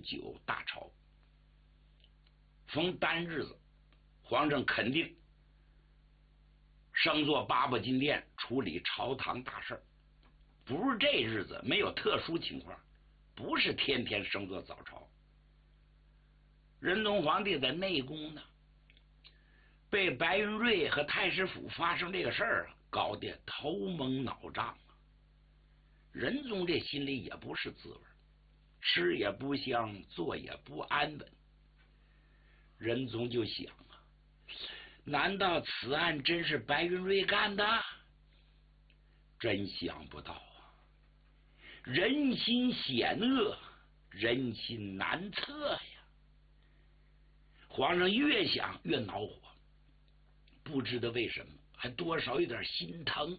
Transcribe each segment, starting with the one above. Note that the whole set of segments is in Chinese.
9大朝，逢单日子，皇上肯定升做八宝金殿处理朝堂大事，不是这日子没有特殊情况，不是天天升做早朝。仁宗皇帝在内宫呢，被白云瑞和太师府发生这个事儿搞得头蒙脑胀。仁宗这心里也不是滋味，吃也不香，坐也不安稳。仁宗就想啊，难道此案真是白云瑞干的？真想不到啊！人心险恶，人心难测呀！皇上越想越恼火，不知道为什么还多少有点心疼。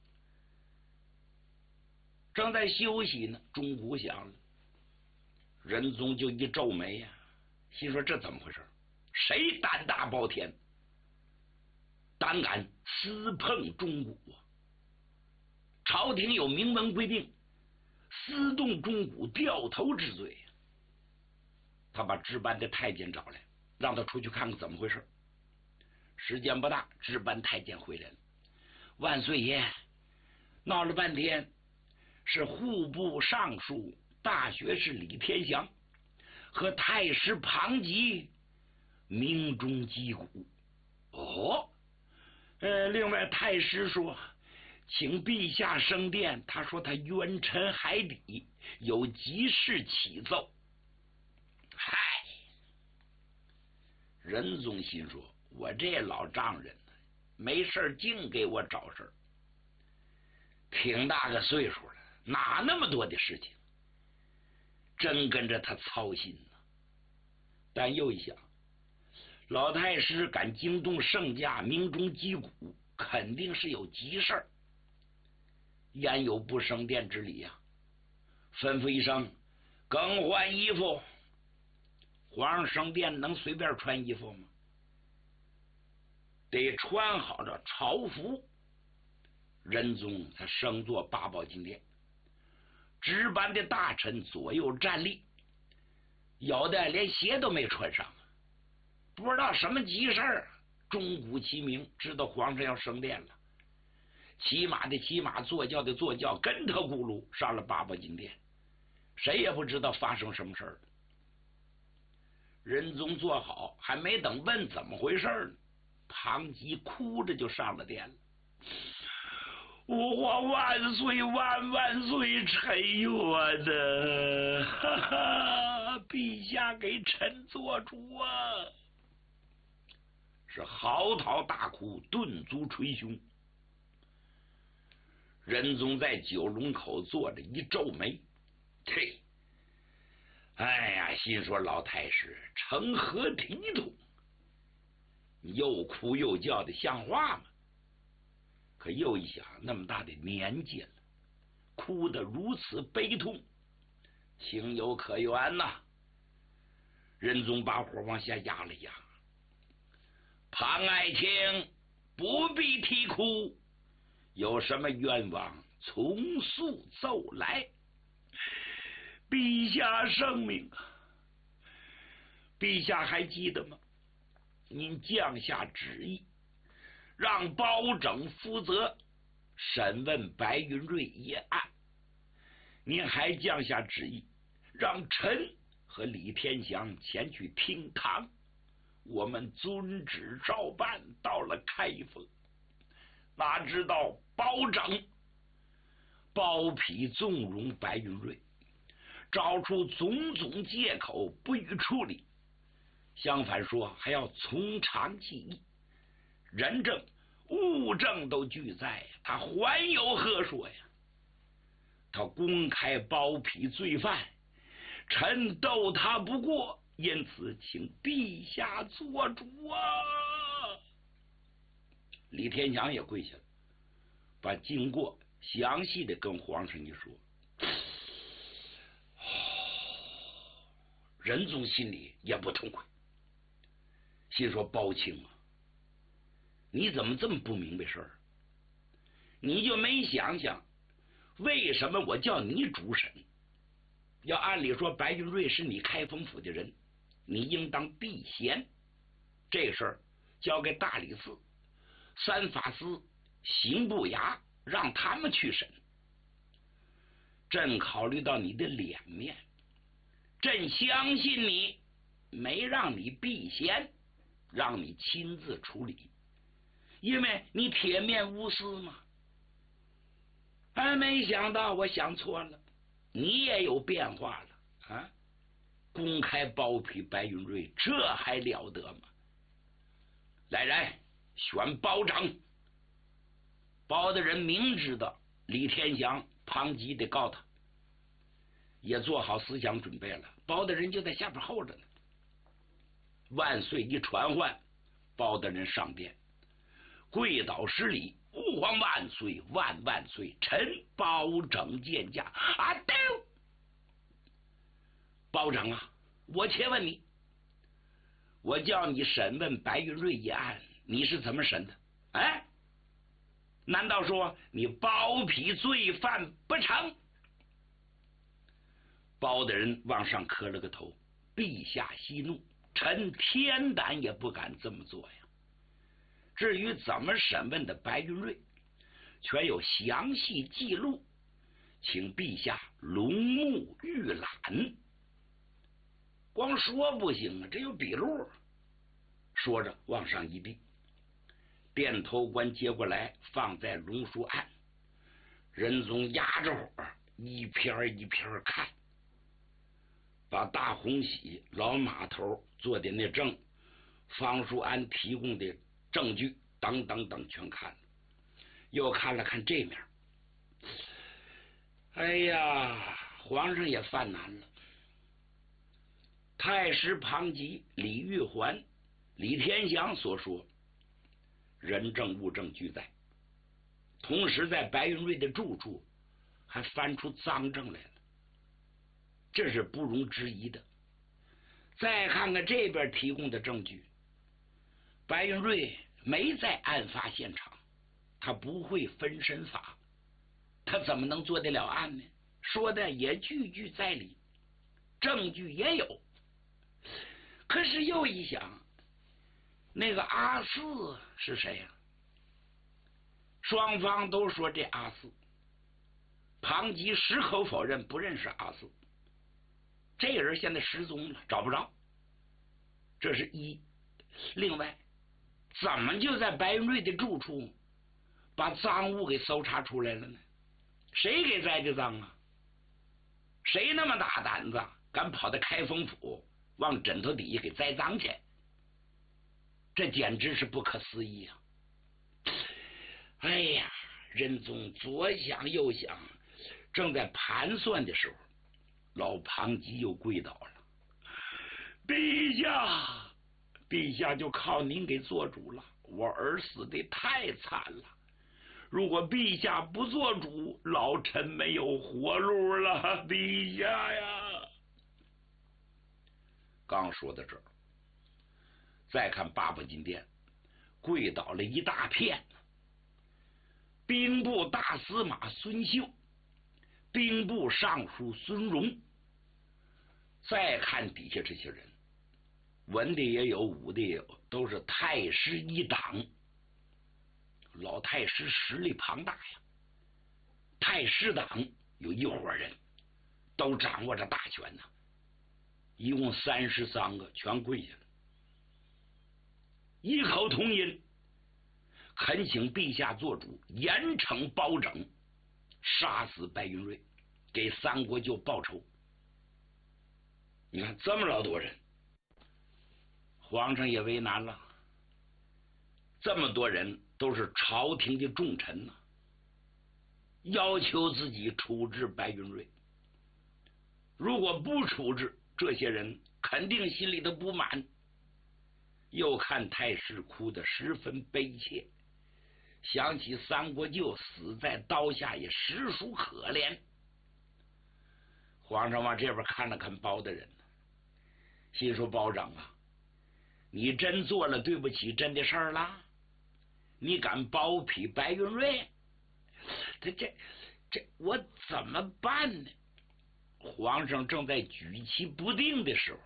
正在休息呢，钟鼓响了，仁宗就一皱眉呀，心说这怎么回事？谁胆大包天，胆敢私碰钟鼓啊？朝廷有明文规定，私动钟鼓掉头之罪。他把值班的太监找来，让他出去看看怎么回事。时间不大，值班太监回来了。万岁爷，闹了半天是户部尚书大学士李天祥和太师庞吉鸣钟击鼓。哦，另外太师说请陛下升殿，他说他冤沉海底，有急事启奏。嗨，仁宗心说，我这老丈人没事净给我找事儿，挺大个岁数了，哪那么多的事情，真跟着他操心呢。但又一想，老太师敢惊动圣驾鸣钟击鼓，肯定是有急事儿，焉有不升殿之理呀？吩咐一声，更换衣服。皇上升殿能随便穿衣服吗？得穿好了朝服。仁宗才升坐八宝金殿，值班的大臣左右站立，有的连鞋都没穿上，不知道什么急事儿。钟鼓齐鸣，知道皇上要升殿了。骑马的骑马，坐轿的坐轿，跟头咕噜上了八宝金殿，谁也不知道发生什么事儿。仁宗坐好，还没等问怎么回事呢，庞吉哭着就上了殿了。吾皇万岁万万岁，臣冤的，哈哈！陛下给臣做主啊！是嚎啕大哭，顿足捶胸。仁宗在九龙口坐着，一皱眉，嘿，哎呀，心说老太师成何体统？你又哭又叫的像话吗？可又一想，那么大的年纪了，哭得如此悲痛，情有可原呐。仁宗把火往下压了压，庞爱卿不必啼哭，有什么愿望从速奏来。陛下圣明啊！陛下还记得吗？您降下旨意，让包拯负责审问白云瑞一案。您还降下旨意，让臣和李天祥前去听堂。我们遵旨照办，到了开封，哪知道包拯包庇纵容白云瑞，找出种种借口不予处理，相反说还要从长计议，人证物证都俱在，他还有何说呀？他公开包庇罪犯，臣斗他不过，因此请陛下做主啊！李天祥也跪下了，把经过详细的跟皇上一说。仁宗心里也不痛快，心说包青啊，你怎么这么不明白事儿？你就没想想为什么我叫你主审？ 要按理说白云瑞是你开封府的人，你应当避嫌。这事儿交给大理寺、三法司、刑部衙，让他们去审。朕考虑到你的脸面，朕相信你，没让你避嫌，让你亲自处理，因为你铁面无私嘛。没想到我想错了，你也有变化了啊！公开包庇白云瑞，这还了得吗？来人，选包拯。包大人明知道李天祥、庞吉得告他，也做好思想准备了。包大人就在下边候着呢。万岁一传唤，包大人上殿，跪倒施礼。吾皇万岁，万万岁！臣包拯见驾。啊，对，包拯啊，我且问你，我叫你审问白云瑞一案，你是怎么审的？哎，难道说你包庇罪犯不成？包大人往上磕了个头，陛下息怒，臣天胆也不敢这么做呀。至于怎么审问的白云瑞，全有详细记录，请陛下龙目预览。光说不行啊，这有笔录。说着往上一递，殿头官接过来，放在龙书案。仁宗压着火，一篇一篇看，把大红喜、老码头做的那证、方书安提供的证据等等等全看了，又看了看这面。哎呀，皇上也犯难了。太师庞吉、李玉环、李天祥所说，人证物证俱在，同时在白云瑞的住处还翻出赃证来了，这是不容置疑的。再看看这边提供的证据，白云瑞没在案发现场，他不会分身法，他怎么能做得了案呢？说的也句句在理，证据也有。可是又一想，那个阿四是谁呀？双方都说这阿四，庞吉矢口否认不认识阿四，这人现在失踪了，找不着，这是一。另外，怎么就在白云瑞的住处把赃物给搜查出来了呢？谁给栽的赃啊？谁那么大胆子，敢跑到开封府往枕头底下给栽赃去？这简直是不可思议啊！哎呀，仁宗左想右想，正在盘算的时候，老庞吉又跪倒了。陛下，陛下就靠您给做主了，我儿死的太惨了，如果陛下不做主，老臣没有活路了，陛下呀！刚说到这儿，再看八宝金殿，跪倒了一大片。兵部大司马孙秀，兵部尚书孙荣，再看底下这些人，文的也有，武的也有，都是太师一党。老太师实力庞大呀，太师党有一伙人，都掌握着大权呢，一共33个，全跪下了，异口同音恳请陛下做主，严惩包拯，杀死白云瑞，给三国舅报仇。你看这么老多人，皇上也为难了，这么多人都是朝廷的重臣呐，要求自己处置白云瑞，如果不处置，这些人肯定心里的不满。又看太师哭得十分悲切，想起三国舅死在刀下也实属可怜。皇上往这边看了看包大人，心说包拯啊，你真做了对不起朕的事儿了？你敢包庇白云瑞？这我怎么办呢？ 皇上正在举棋不定的时候，